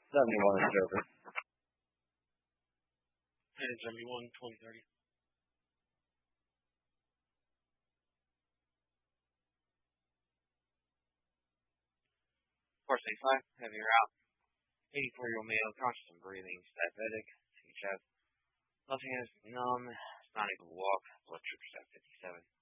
71 is over. And 71, 2030. Course 85, heavy route. 84-year-old male, conscious and breathing, diabetic, chest. Left hand is numb, not able to walk, blood sugar's at 57.